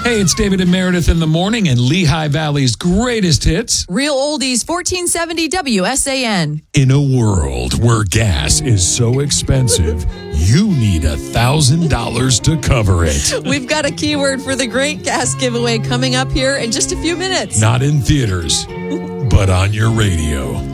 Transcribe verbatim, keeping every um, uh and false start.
Hey, it's David and Meredith in the morning and Lehigh Valley's greatest hits. Real oldies, fourteen seventy W S A N. In a world where gas is so expensive, you need a thousand dollars to cover it. We've got a keyword for the great gas giveaway coming up here in just a few minutes. Not in theaters, but on your radio.